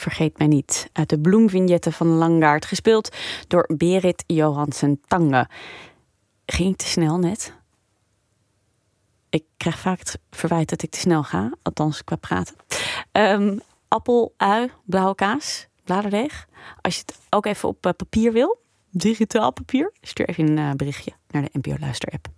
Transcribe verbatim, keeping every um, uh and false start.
Vergeet mij niet. Uit de Bloemvignetten van Langaard. Gespeeld door Berit Johansen Tange. Ging ik te snel net? Ik krijg vaak het verwijt dat ik te snel ga. Althans, qua praten. Um, appel, ui, blauwe kaas, bladerdeeg. Als je het ook even op papier wil, digitaal papier, stuur even een berichtje naar de N P O Luister app.